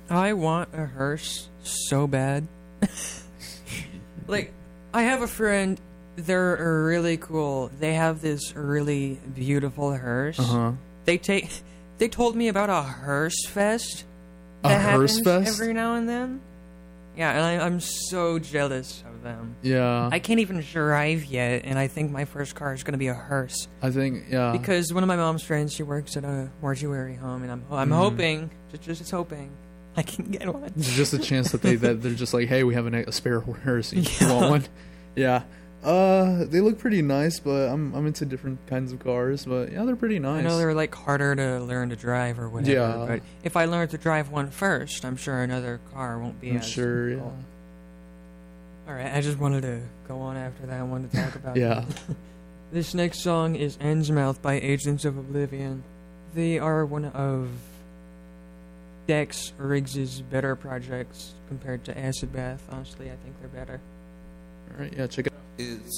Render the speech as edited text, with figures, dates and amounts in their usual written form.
I want a hearse so bad. Like, I have a friend, they're really cool. They have this really beautiful hearse. Uh-huh. They told me about a hearse fest. A That hearse happens fest? every now and then. Yeah, and I'm so jealous of them. Yeah. I can't even drive yet, and I think my first car is going to be a hearse. I think, yeah. Because one of my mom's friends, she works at a mortuary home, and I'm hoping, just hoping, I can get one. There's just a chance that they're just like, hey, we have a spare hearse. You want one? Yeah. They look pretty nice, but I'm into different kinds of cars. But yeah, they're pretty nice. I know they're like harder to learn to drive or whatever. Yeah. But if I learn to drive one first, I'm sure another car won't be I'm as sure. difficult. All right, I just wanted to go on after that. I wanted to talk about Yeah. This next song is End's Mouth by Agents of Oblivion. They are one of Dex Riggs' better projects compared to Acid Bath. Honestly, I think they're better. All right. Yeah. Check it out. It's